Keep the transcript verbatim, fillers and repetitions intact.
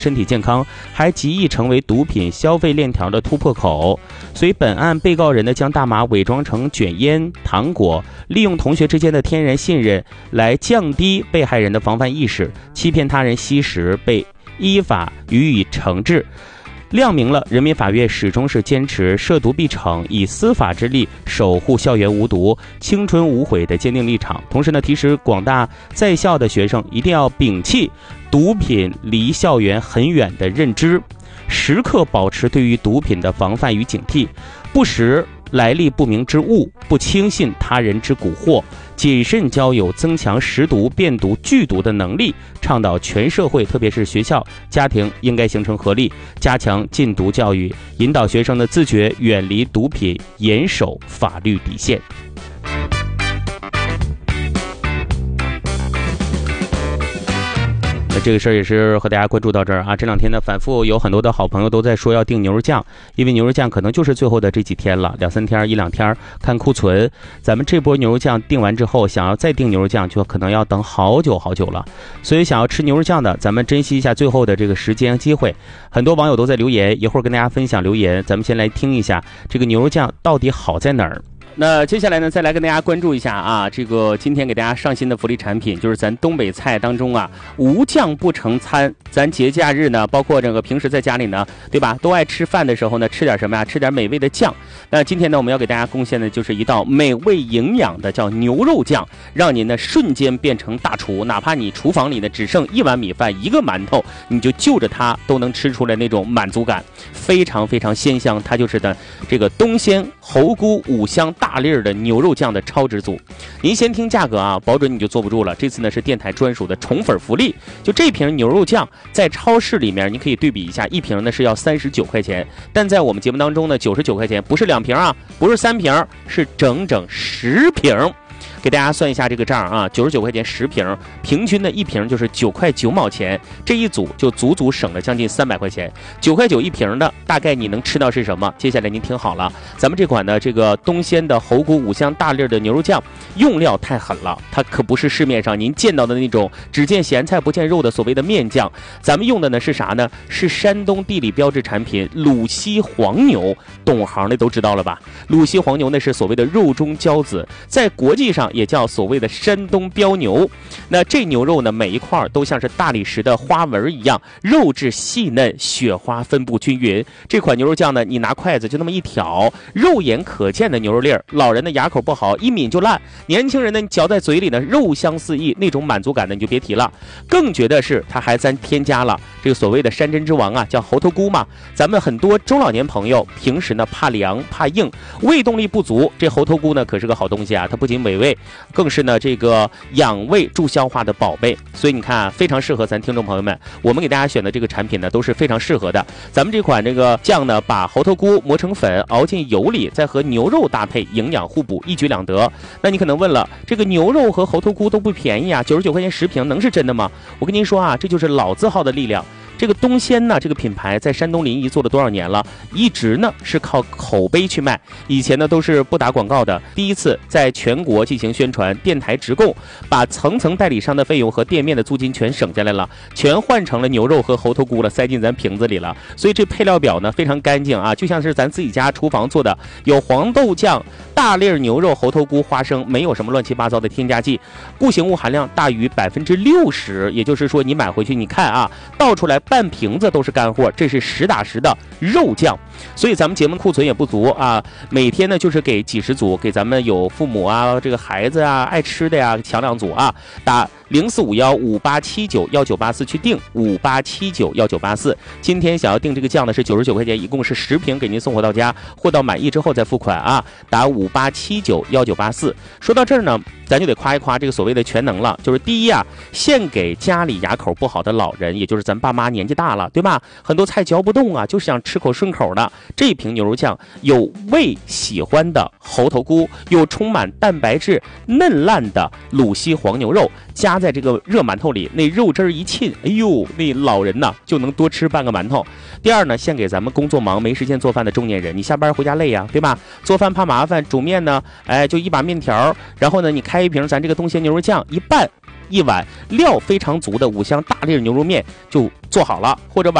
身体健康，还极易成为毒品消费链条的突破口。所以本案被告人呢将大麻伪装成卷烟、糖果，利用同学之间的天然信任来降低被害人的防范意识，欺骗他人吸食，被依法予以惩治。亮明了人民法院始终是坚持涉毒必惩，以司法之力守护校园无毒、青春无悔的坚定立场。同时呢，提示广大在校的学生一定要摒弃毒品离校园很远的认知，时刻保持对于毒品的防范与警惕，不识来历不明之物，不轻信他人之蛊惑，谨慎交友，增强识毒、辨毒、拒毒的能力，倡导全社会，特别是学校、家庭应该形成合力，加强禁毒教育，引导学生的自觉，远离毒品，严守法律底线。那这个事儿也是和大家关注到这儿啊。这两天呢，反复有很多的好朋友都在说要订牛肉酱，因为牛肉酱可能就是最后的这几天了，两三天、一两天看库存。咱们这波牛肉酱订完之后，想要再订牛肉酱，就可能要等好久好久了。所以想要吃牛肉酱的，咱们珍惜一下最后的这个时间机会。很多网友都在留言，一会儿跟大家分享留言。咱们先来听一下这个牛肉酱到底好在哪儿。那接下来呢，再来跟大家关注一下啊，这个今天给大家上新的福利产品，就是咱东北菜当中啊，无酱不成餐。咱节假日呢，包括这个平时在家里呢，对吧，都爱吃饭的时候呢，吃点什么呀？吃点美味的酱。那今天呢，我们要给大家贡献的就是一道美味营养的叫牛肉酱，让您呢瞬间变成大厨，哪怕你厨房里呢只剩一碗米饭、一个馒头，你就就着它都能吃出来那种满足感，非常非常鲜香。它就是的这个东鲜猴菇五香大粒儿的牛肉酱的超值组。您先听价格啊，保准你就坐不住了。这次呢是电台专属的宠粉福利，就这瓶牛肉酱在超市里面你可以对比一下，一瓶呢是要三十九块钱，但在我们节目当中呢九十九块钱，不是两瓶啊，不是三瓶，是整整十瓶。给大家算一下这个账啊，九十九块钱十瓶，平均的一瓶就是九块九毛钱，这一组就足足省了将近三百块钱。九块九一瓶的，大概你能吃到是什么？接下来您听好了，咱们这款呢，这个东鲜的猴菇五香大粒的牛肉酱，用料太狠了，它可不是市面上您见到的那种只见咸菜不见肉的所谓的面酱，咱们用的呢是啥呢？是山东地理标志产品鲁西黄牛，懂行的都知道了吧？鲁西黄牛那是所谓的肉中骄子，在国际上也叫所谓的山东标牛。那这牛肉呢，每一块都像是大理石的花纹一样，肉质细嫩，雪花分布均匀。这款牛肉酱呢，你拿筷子就那么一挑，肉眼可见的牛肉粒儿，老人的牙口不好，一抿就烂，年轻人呢嚼在嘴里呢，肉香四溢，那种满足感呢你就别提了。更觉得是它还咱添加了这个所谓的山珍之王啊，叫猴头菇嘛。咱们很多中老年朋友平时呢怕凉怕硬，胃动力不足，这猴头菇呢可是个好东西啊，它不仅美味，更是呢这个养胃助消化的宝贝。所以你看啊，非常适合咱听众朋友们，我们给大家选的这个产品呢都是非常适合的。咱们这款这个酱呢，把猴头菇磨成粉，熬进油里，再和牛肉搭配，营养互补，一举两得。那你可能问了，这个牛肉和猴头菇都不便宜啊，九十九块钱十瓶，能是真的吗？我跟您说啊，这就是老字号的力量。这个东鲜呢，这个品牌在山东临沂做了多少年了？一直呢是靠口碑去卖，以前呢都是不打广告的。第一次在全国进行宣传，电台直供，把层层代理商的费用和店面的租金全省下来了，全换成了牛肉和猴头菇了，塞进咱瓶子里了。所以这配料表呢非常干净啊，就像是咱自己家厨房做的，有黄豆酱、大粒牛肉、猴头菇、花生，没有什么乱七八糟的添加剂，固形物含量大于百分之六十，也就是说你买回去你看啊，倒出来半瓶子都是干货，这是实打实的肉酱。所以咱们节目库存也不足啊，每天呢就是给几十组，给咱们有父母啊、这个孩子啊、爱吃的呀，抢两组啊，打零四五幺五八七九幺九八四去订五八七九幺九八四。今天想要订这个酱呢是九十九块钱，一共是十瓶给您送货到家，货到满意之后再付款啊，打五八七九幺九八四。说到这儿呢，咱就得夸一夸这个所谓的全能了，就是第一啊，献给家里牙口不好的老人，也就是咱爸妈年纪大了，对吧？很多菜嚼不动啊，就是想吃口顺口的。这瓶牛肉酱有胃喜欢的猴头菇，有充满蛋白质嫩烂的鲁西黄牛肉，加在这个热馒头里，那肉汁儿一沁，哎呦，那老人呐就能多吃半个馒头。第二呢，献给咱们工作忙没时间做饭的中年人，你下班回家累呀，对吧？做饭怕麻烦，煮面呢，哎，就一把面条，然后呢，你开一瓶咱这个东鲜牛肉酱一拌， 一碗料非常足的五香大粒牛肉面就做好了，或者晚